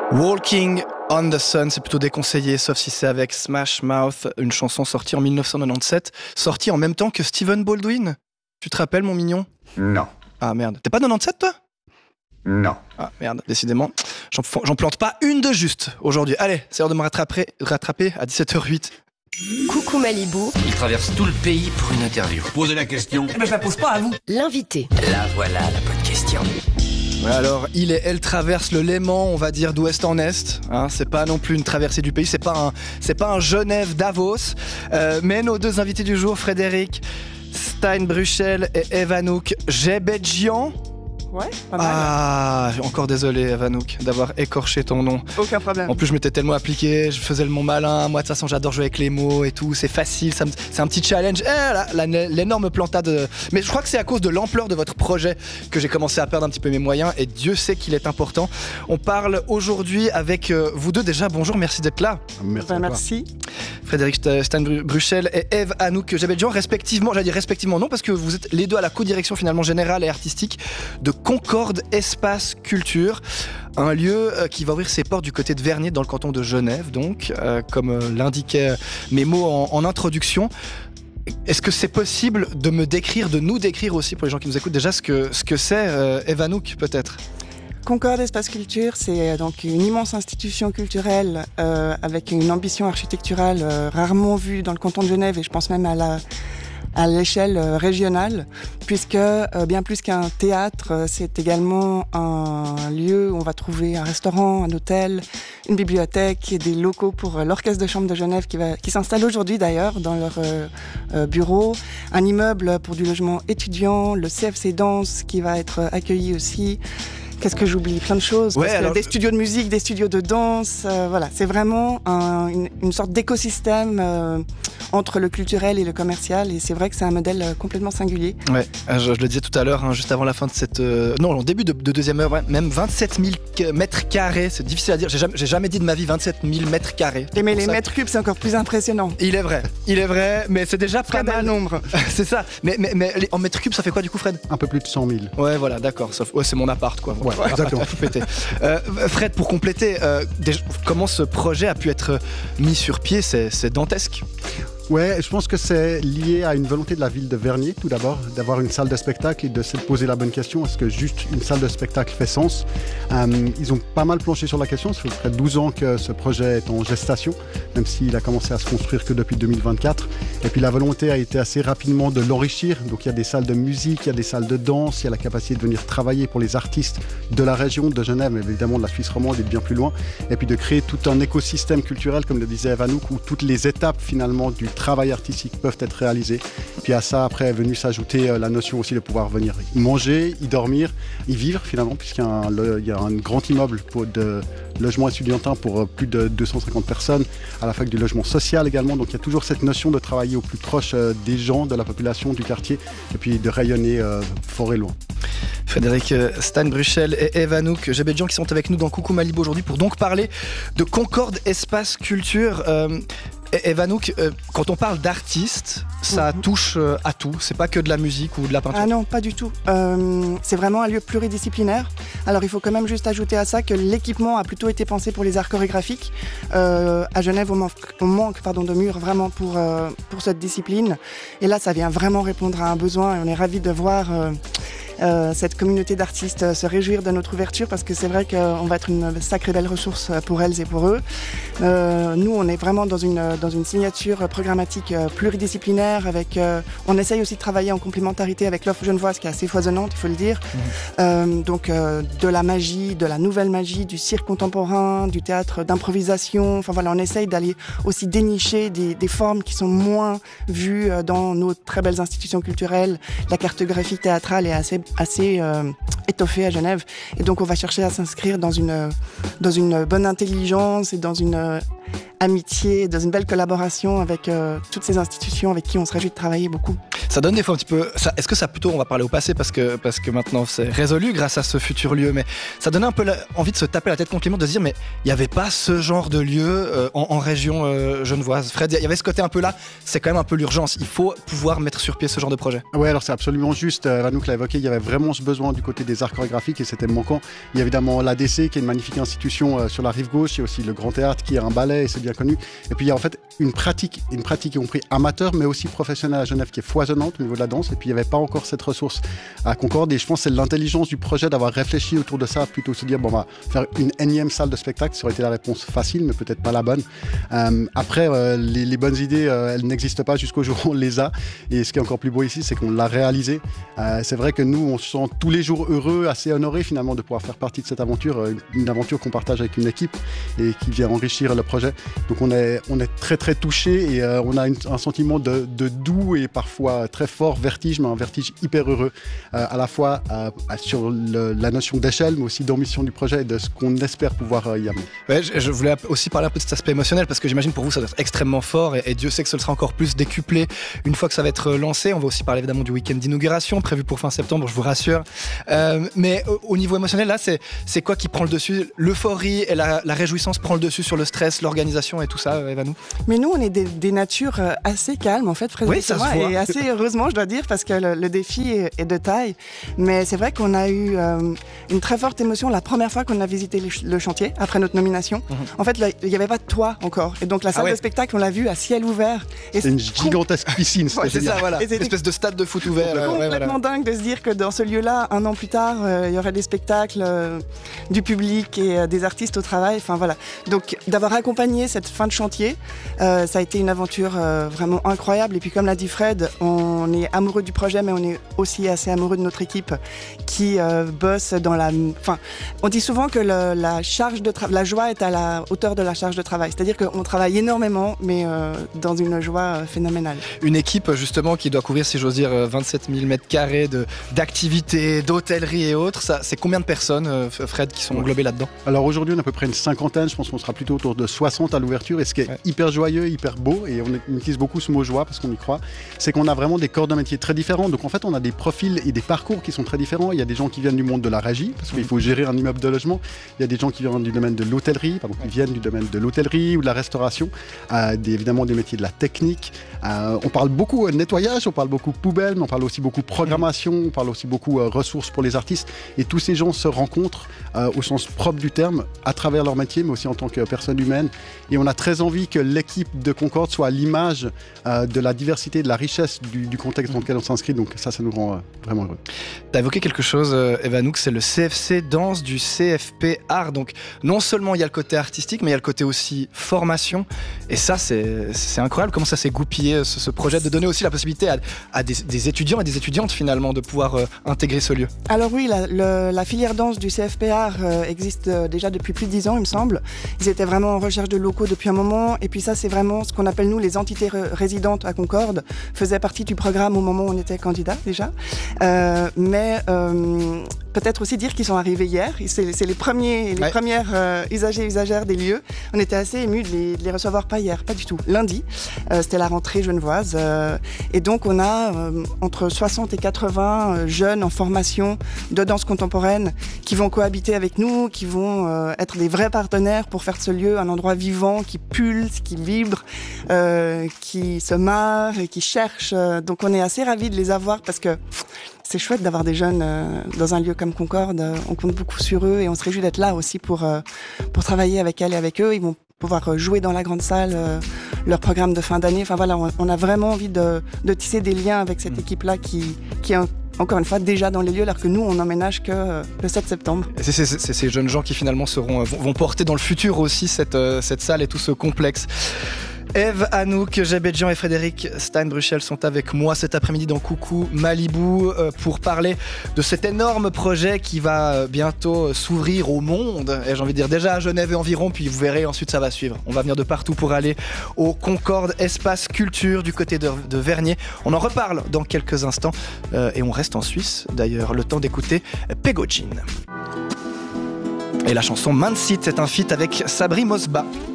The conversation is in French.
Walking on the Sun, c'est plutôt déconseillé, sauf si c'est avec Smash Mouth, une chanson sortie en 1997, sortie en même temps que Stephen Baldwin. Tu te rappelles, mon mignon ? Non. Ah merde, t'es pas 97 toi ? Non. Ah merde, décidément, j'en plante pas une de juste aujourd'hui. Allez, c'est l'heure de me rattraper à 17h08. Coucou Malibu. Il traverse tout le pays pour une interview. Posez la question. Eh ben je la pose pas à vous. L'invité. Là voilà la bonne question. Alors, il et elle traversent le Léman, on va dire d'ouest en est. Hein, c'est pas non plus une traversée du pays, c'est pas un Genève-Davos. Mais nos deux invités du jour, Frédéric Steinbruchel et Evanouk Gebedjian. Ouais, pas mal. Ah, encore désolé Evanouk d'avoir écorché ton nom. Aucun problème. En plus, je m'étais tellement appliqué, je faisais le mon malin. Moi, de toute façon, j'adore jouer avec les mots et tout. C'est facile, c'est un petit challenge. L'énorme plantade. Mais je crois que c'est à cause de l'ampleur de votre projet que j'ai commencé à perdre un petit peu mes moyens. Et Dieu sait qu'il est important. On parle aujourd'hui avec vous deux. Déjà, bonjour, merci d'être là. Merci. Frédéric Steinbruchel et Evanouk Gebedjian, respectivement. J'allais dire respectivement non, parce que vous êtes les deux à la co-direction finalement générale et artistique de Concorde Espace Culture, un lieu qui va ouvrir ses portes du côté de Vernier dans le canton de Genève, donc comme l'indiquaient mes mots en introduction. Est-ce que c'est possible de nous décrire aussi pour les gens qui nous écoutent déjà ce que c'est Evanouk peut-être? Concorde Espace Culture, c'est donc une immense institution culturelle avec une ambition architecturale rarement vue dans le canton de Genève et je pense même à l'échelle régionale, puisque bien plus qu'un théâtre, c'est également un lieu où on va trouver un restaurant, un hôtel, une bibliothèque et des locaux pour l'orchestre de chambre de Genève qui s'installe aujourd'hui d'ailleurs dans leur bureau, un immeuble pour du logement étudiant, le CFC Danse qui va être accueilli aussi. Qu'est-ce que j'oublie ? Plein de choses. Ouais, des studios de musique, des studios de danse. Voilà, c'est vraiment une sorte d'écosystème entre le culturel et le commercial. Et c'est vrai que c'est un modèle complètement singulier. Ouais, je le disais tout à l'heure, juste avant la fin de cette... non, au début de deuxième heure, ouais, même 27 000 mètres carrés. C'est difficile à dire. J'ai jamais dit de ma vie 27 000 mètres carrés. Mais les mètres cubes, c'est encore plus impressionnant. Il est vrai, mais c'est déjà pas mal. Nombre. C'est ça. Mais en mètres cubes, ça fait quoi du coup, Fred ? Un peu plus de 100 000. Ouais, voilà, d'accord. Ouais, c'est mon appart, quoi. Ouais, exactement. Fred, pour compléter, comment ce projet a pu être mis sur pied, c'est dantesque. Ouais, je pense que c'est lié à une volonté de la ville de Vernier, tout d'abord, d'avoir une salle de spectacle et de se poser la bonne question, est-ce que juste une salle de spectacle fait sens ? Ils ont pas mal planché sur la question, ça fait près de 12 ans que ce projet est en gestation, même s'il a commencé à se construire que depuis 2024. Et puis la volonté a été assez rapidement de l'enrichir, donc il y a des salles de musique, il y a des salles de danse, il y a la capacité de venir travailler pour les artistes de la région de Genève, mais évidemment de la Suisse romande et de bien plus loin, et puis de créer tout un écosystème culturel, comme le disait Evanouk, où toutes les étapes finalement du travail artistique peuvent être réalisés. Puis à ça, après, est venue s'ajouter la notion aussi de pouvoir venir y manger, y dormir, y vivre finalement, puisqu'il y a un grand immeuble de logement étudiantin pour plus de 250 personnes, à la fac du logement social également. Donc il y a toujours cette notion de travailler au plus proche des gens, de la population, du quartier, et puis de rayonner fort et loin. Frédéric Steinbruchel et Evanouk Gebedjian qui sont avec nous dans Coucou Malibu aujourd'hui pour donc parler de Concorde Espace Culture. Evanouk, quand on parle d'artistes, ça touche à tout. C'est pas que de la musique ou de la peinture. Ah non, pas du tout. C'est vraiment un lieu pluridisciplinaire. Alors il faut quand même juste ajouter à ça que l'équipement a plutôt été pensé pour les arts chorégraphiques. À Genève, on manque de murs vraiment pour cette discipline. Et là, ça vient vraiment répondre à un besoin. Et on est ravis de voir cette communauté d'artistes se réjouir de notre ouverture parce que c'est vrai qu'on va être une sacrée belle ressource pour elles et pour eux. Nous, on est vraiment dans une signature programmatique pluridisciplinaire avec... on essaye aussi de travailler en complémentarité avec l'offre genevoise qui est assez foisonnante, il faut le dire. Donc de la magie, de la nouvelle magie, du cirque contemporain, du théâtre d'improvisation. Enfin voilà, on essaye d'aller aussi dénicher des formes qui sont moins vues dans nos très belles institutions culturelles. La cartographie théâtrale est assez étoffée à Genève. Et donc, on va chercher à s'inscrire dans une bonne intelligence et dans amitié, dans une belle collaboration avec toutes ces institutions avec qui on se réjouit de travailler beaucoup. Ça donne des fois un petit peu... Est-ce que ça plutôt, on va parler au passé parce que maintenant c'est résolu grâce à ce futur lieu, mais ça donnait un peu envie de se taper la tête contre les murs, de se dire mais il n'y avait pas ce genre de lieu en région genevoise. Fred, il y avait ce côté un peu là, c'est quand même un peu l'urgence, il faut pouvoir mettre sur pied ce genre de projet. Oui, alors c'est absolument juste, Vanouk l'a évoqué, il y avait vraiment ce besoin du côté des arts chorégraphiques et c'était manquant. Il y a évidemment l'ADC qui est une magnifique institution sur la rive gauche, il y a aussi le Grand Théâtre qui est un ballet et c'est bien connu. Et puis il y a en fait une pratique y compris amateur mais aussi professionnelle à Genève qui est foisonnante au niveau de la danse et puis il n'y avait pas encore cette ressource à Concorde et je pense que c'est l'intelligence du projet d'avoir réfléchi autour de ça plutôt que se dire bon on va faire une énième salle de spectacle, ça aurait été la réponse facile mais peut-être pas la bonne. Après les bonnes idées elles n'existent pas jusqu'au jour où on les a et ce qui est encore plus beau ici c'est qu'on l'a réalisé. C'est vrai que nous on se sent tous les jours heureux, assez honorés finalement de pouvoir faire partie de cette aventure, une aventure qu'on partage avec une équipe et qui vient enrichir le projet. Donc on est très très touchés et on a un sentiment de doux et parfois très fort vertige, mais un vertige hyper heureux à la fois sur la notion d'échelle mais aussi d'ambition du projet et de ce qu'on espère pouvoir y amener. Ouais, je voulais aussi parler un peu de cet aspect émotionnel parce que j'imagine pour vous ça doit être extrêmement fort et Dieu sait que ce sera encore plus décuplé une fois que ça va être lancé. On va aussi parler évidemment du week-end d'inauguration prévu pour fin septembre, je vous rassure. Mais au niveau émotionnel là c'est quoi qui prend le dessus? L'euphorie et la réjouissance prend le dessus sur le stress, l'organisation et tout ça, Evanou? Mais nous, on est des natures assez calmes, en fait, Frédéric et moi, et assez heureusement, je dois dire, parce que le défi est de taille. Mais c'est vrai qu'on a eu une très forte émotion la première fois qu'on a visité le chantier, après notre nomination. En fait, il n'y avait pas de toit encore. Et donc, la salle de spectacle, on l'a vue à ciel ouvert. C'est une gigantesque piscine, c'est ça, voilà. Une espèce de stade de foot ouvert. Complètement dingue de se dire que dans ce lieu-là, un an plus tard, il y aurait des spectacles, du public et des artistes au travail. Enfin, voilà. Donc, d'avoir accompagné cette fin de chantier, ça a été une aventure vraiment incroyable. Et puis, comme l'a dit Fred, on est amoureux du projet, mais on est aussi assez amoureux de notre équipe qui bosse dans la... Enfin, on dit souvent que la joie est à la hauteur de la charge de travail. C'est-à-dire qu'on travaille énormément, mais dans une joie phénoménale. Une équipe, justement, qui doit couvrir, si j'ose dire, 27 000 m² d'activités, d'hôtellerie et autres. Ça, c'est combien de personnes, Fred, qui sont englobées là-dedans? Alors aujourd'hui, on a à peu près une cinquantaine. Je pense qu'on sera plutôt autour de 60 à l'ouverture. Et ce qui est hyper joyeux, hyper beau, et on utilise beaucoup ce mot joie parce qu'on y croit, c'est qu'on a vraiment des corps de métier très différents. Donc en fait, on a des profils et des parcours qui sont très différents. Il y a des gens qui viennent du monde de la régie, parce qu'il faut gérer un immeuble de logement. Il y a des gens qui viennent du domaine de l'hôtellerie, qui viennent du domaine de l'hôtellerie ou de la restauration. Évidemment, des métiers de la technique. On parle beaucoup nettoyage, on parle beaucoup poubelle, mais on parle aussi beaucoup programmation, on parle aussi beaucoup ressources pour les artistes. Et tous ces gens se rencontrent au sens propre du terme, à travers leur métier, mais aussi en tant que personne humaine. Et on a très envie que l'équipe de Concorde soit à l'image de la diversité, de la richesse du contexte dans lequel on s'inscrit. Donc ça nous rend vraiment heureux. Tu as évoqué quelque chose, Evanou, c'est le CFC Danse du CFP Art. Donc non seulement il y a le côté artistique, mais il y a le côté aussi formation. Et ça, c'est incroyable comment ça s'est goupillé, ce projet, de donner aussi la possibilité à des étudiants et des étudiantes finalement de pouvoir intégrer ce lieu. Alors oui, la filière danse du CFP Art existe déjà depuis plus de 10 ans, il me semble. Ils étaient vraiment en recherche de locaux depuis un moment. Et puis ça, c'est vraiment ce qu'on appelle nous les entités résidentes à Concorde. Faisait partie du programme au moment où on était candidat déjà. Mais peut-être aussi dire qu'ils sont arrivés hier. C'est les premières usagers et usagères des lieux. On était assez émus de les recevoir, pas hier, pas du tout. Lundi, c'était la rentrée genevoise. Et donc on a entre 60 et 80 jeunes en formation de danse contemporaine qui vont cohabiter avec nous, qui vont être des vrais partenaires pour faire de ce lieu un endroit vivant, qui pulse, qui vibre, qui se marre et qui cherche. Donc on est assez ravis de les avoir parce que c'est chouette d'avoir des jeunes dans un lieu comme Concorde. On compte beaucoup sur eux et on se réjouit d'être là aussi pour travailler avec elles et avec eux. Ils vont pouvoir jouer dans la grande salle leur programme de fin d'année. Enfin voilà, on a vraiment envie de tisser des liens avec cette équipe-là qui est encore une fois déjà dans les lieux alors que nous on n'emménage que le 7 septembre. Et c'est ces jeunes gens qui finalement vont porter dans le futur aussi cette salle et tout ce complexe. Eve, Anouk, Jabedjian et Frédéric Steinbruchel sont avec moi cet après-midi dans Coucou Malibu pour parler de cet énorme projet qui va bientôt s'ouvrir au monde. Et j'ai envie de dire déjà à Genève et environ, puis vous verrez, ensuite ça va suivre. On va venir de partout pour aller au Concorde Espace Culture du côté de Vernier. On en reparle dans quelques instants et on reste en Suisse d'ailleurs. Le temps d'écouter Pegochin. Et la chanson Man Sit, c'est un feat avec Sabri Mosba.